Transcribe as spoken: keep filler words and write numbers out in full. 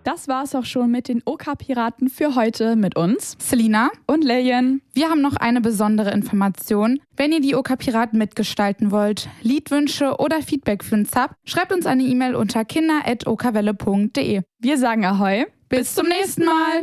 Das war's auch schon mit den OK-Piraten für heute mit uns, Selina und Leyen. Wir haben noch eine besondere Information. Wenn ihr die OK-Piraten mitgestalten wollt, Liedwünsche oder Feedback für uns habt, schreibt uns eine E-Mail unter kinder at okwelle punkt de. Wir sagen Ahoi. Bis zum nächsten Mal.